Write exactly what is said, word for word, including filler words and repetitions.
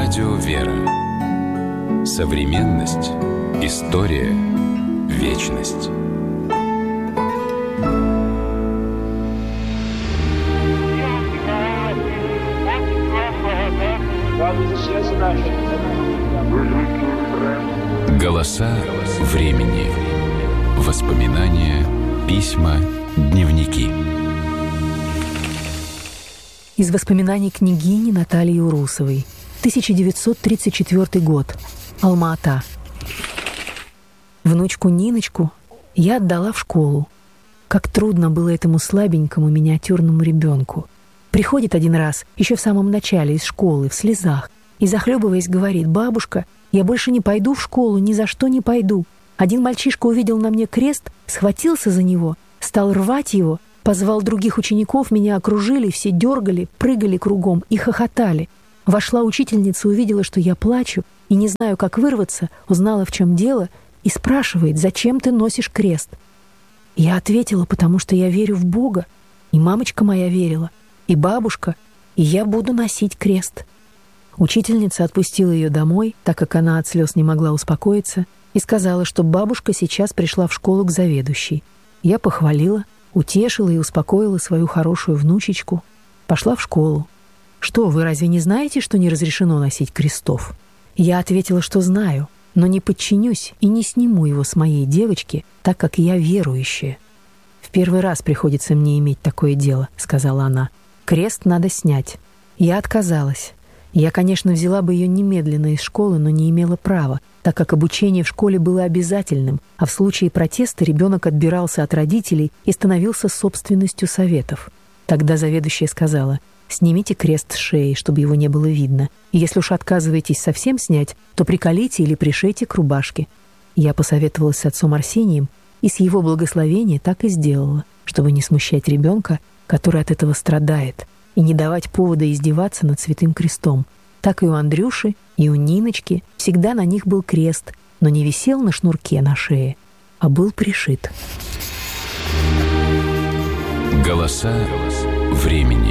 Радио «Вера». Современность. История. Вечность. Голоса времени. Воспоминания, письма, дневники. Из воспоминаний княгини Натальи Урусовой. тысяча девятьсот тридцать четвёртый год. Алма-Ата. Внучку Ниночку я отдала в школу. Как трудно было этому слабенькому миниатюрному ребенку. Приходит один раз, еще в самом начале из школы, в слезах, и, захлебываясь, говорит: «Бабушка, я больше не пойду в школу, ни за что не пойду». Один мальчишка увидел на мне крест, схватился за него, стал рвать его, позвал других учеников, меня окружили, все дергали, прыгали кругом и хохотали. Вошла учительница, увидела, что я плачу, и не знаю, как вырваться, узнала, в чем дело, и спрашивает: «Зачем ты носишь крест?» Я ответила: «Потому что я верю в Бога, и мамочка моя верила, и бабушка, и я буду носить крест». Учительница отпустила ее домой, так как она от слез не могла успокоиться, и сказала, что бабушка сейчас пришла в школу к заведующей. Я похвалила, утешила и успокоила свою хорошую внучечку. Пошла в школу. «Что, вы разве не знаете, что не разрешено носить крестов?» Я ответила, что знаю, но не подчинюсь и не сниму его с моей девочки, так как я верующая. «В первый раз приходится мне иметь такое дело», — сказала она. «Крест надо снять». Я отказалась. Я, конечно, взяла бы ее немедленно из школы, но не имела права, так как обучение в школе было обязательным, а в случае протеста ребенок отбирался от родителей и становился собственностью советов. Тогда заведующая сказала: «Снимите крест с шеи, чтобы его не было видно, и если уж отказываетесь совсем снять, то приколите или пришейте к рубашке». Я посоветовалась с отцом Арсением, и с его благословения так и сделала, чтобы не смущать ребенка, который от этого страдает, и не давать повода издеваться над Святым Крестом. Так и у Андрюши, и у Ниночки всегда на них был крест, но не висел на шнурке на шее, а был пришит. Голоса времени.